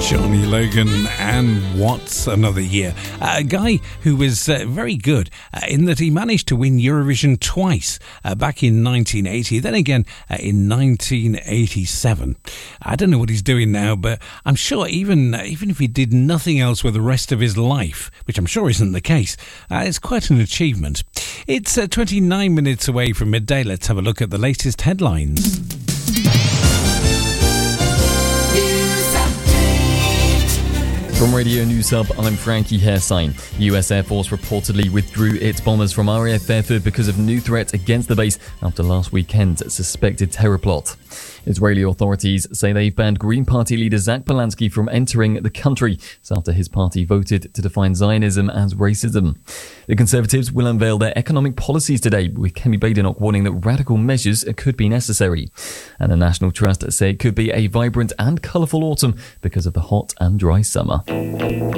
Johnny Logan and What's Another Year? A guy who was very good in that he managed to win Eurovision twice, back in 1980, then again in 1987. I don't know what he's doing now, but I'm sure even if he did nothing else with the rest of his life, which I'm sure isn't the case, it's quite an achievement. It's 29 minutes away from midday. Let's have a look at the latest headlines. From Radio News Hub, I'm Frankie Hairsine. US Air Force reportedly withdrew its bombers from RAF Fairford because of new threats against the base after last weekend's suspected terror plot. Israeli authorities say they've banned Green Party leader Zach Polanski from entering the country after his party voted to define Zionism as racism. The Conservatives will unveil their economic policies today, with Kemi Badenoch warning that radical measures could be necessary. And the National Trust say it could be a vibrant and colourful autumn because of the hot and dry summer.